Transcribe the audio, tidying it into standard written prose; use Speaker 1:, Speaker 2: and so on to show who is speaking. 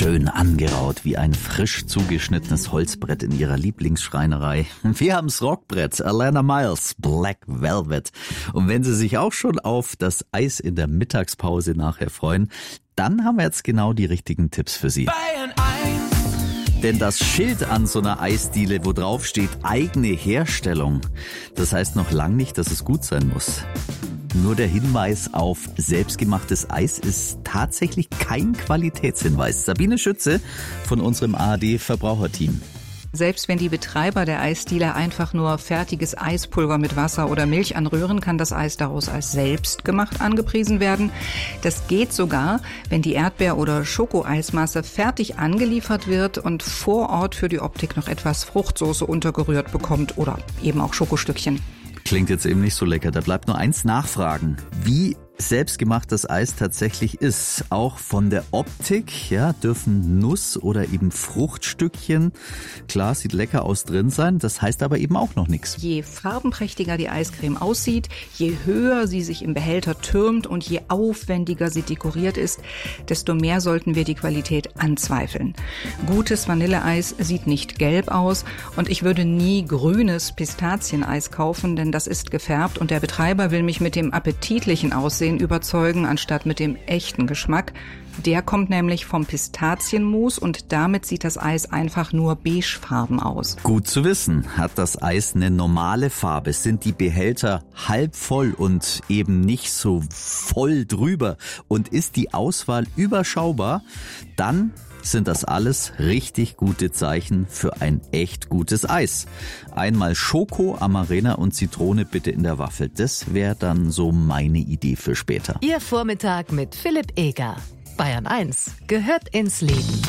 Speaker 1: schön angeraut wie ein frisch zugeschnittenes Holzbrett in ihrer Lieblingsschreinerei. Wir haben's Rockbrett, Alana Miles, Black Velvet. Und wenn Sie sich auch schon auf das Eis in der Mittagspause nachher freuen, dann haben wir jetzt genau die richtigen Tipps für Sie. Denn das Schild an so einer Eisdiele, wo drauf steht, eigene Herstellung, das heißt noch lang nicht, dass es gut sein muss. Nur der Hinweis auf selbstgemachtes Eis ist tatsächlich kein Qualitätshinweis. Sabine Schütze von unserem ARD-Verbraucherteam.
Speaker 2: Selbst wenn die Betreiber der Eisdiele einfach nur fertiges Eispulver mit Wasser oder Milch anrühren, kann das Eis daraus als selbstgemacht angepriesen werden. Das geht sogar, wenn die Erdbeer- oder Schokoeismasse fertig angeliefert wird und vor Ort für die Optik noch etwas Fruchtsoße untergerührt bekommt oder eben auch Schokostückchen.
Speaker 1: Klingt jetzt eben nicht so lecker. Da bleibt nur eins nachfragen. Wie selbstgemachtes Eis tatsächlich ist. Auch von der Optik, ja, dürfen Nuss- oder eben Fruchtstückchen, klar, sieht lecker aus, drin sein. Das heißt aber eben auch noch nichts.
Speaker 2: Je farbenprächtiger die Eiscreme aussieht, je höher sie sich im Behälter türmt und je aufwendiger sie dekoriert ist, desto mehr sollten wir die Qualität anzweifeln. Gutes Vanilleeis sieht nicht gelb aus und ich würde nie grünes Pistazieneis kaufen, denn das ist gefärbt und der Betreiber will mich mit dem appetitlichen Aussehen überzeugen, anstatt mit dem echten Geschmack. Der kommt nämlich vom Pistazienmus und damit sieht das Eis einfach nur beigefarben aus.
Speaker 1: Gut zu wissen. Hat das Eis eine normale Farbe? Sind die Behälter halb voll und eben nicht so voll drüber? Und ist die Auswahl überschaubar? Dann sind das alles richtig gute Zeichen für ein echt gutes Eis. Einmal Schoko, Amarena und Zitrone bitte in der Waffel. Das wäre dann so meine Idee für später.
Speaker 3: Ihr Vormittag mit Philipp Eger. Bayern 1 gehört ins Leben.